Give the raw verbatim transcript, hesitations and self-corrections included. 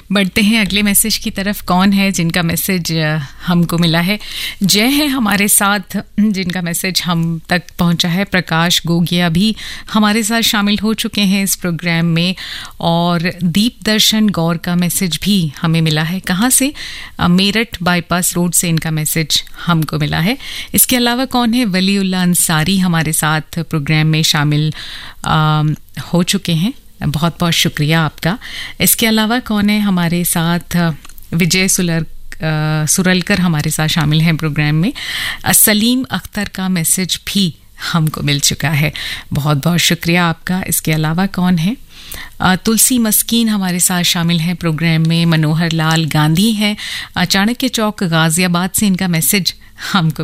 बढ़ते हैं अगले मैसेज की तरफ। कौन है जिनका मैसेज हमको मिला है? जय है हमारे साथ, जिनका मैसेज हम तक पहुंचा है। प्रकाश गोगिया भी हमारे साथ शामिल हो चुके हैं इस प्रोग्राम में, और दीप दर्शन गौर का मैसेज भी हमें मिला है। कहाँ से? मेरठ बाईपास रोड से इनका मैसेज हमको मिला है। इसके अलावा कौन है? वलीउल्लाह अंसारी हमारे साथ प्रोग्राम में शामिल आ, हो चुके हैं। बहुत बहुत शुक्रिया आपका। इसके अलावा कौन है हमारे साथ? विजय सुलर सुरलकर हमारे साथ शामिल हैं प्रोग्राम में। सलीम अख्तर का मैसेज भी हमको मिल चुका है। बहुत बहुत शुक्रिया आपका। इसके अलावा कौन है? तुलसी मस्कीन हमारे साथ शामिल हैं प्रोग्राम में। मनोहर लाल गांधी हैं चाणक्य चौक गाजियाबाद से, इनका मैसेज हमको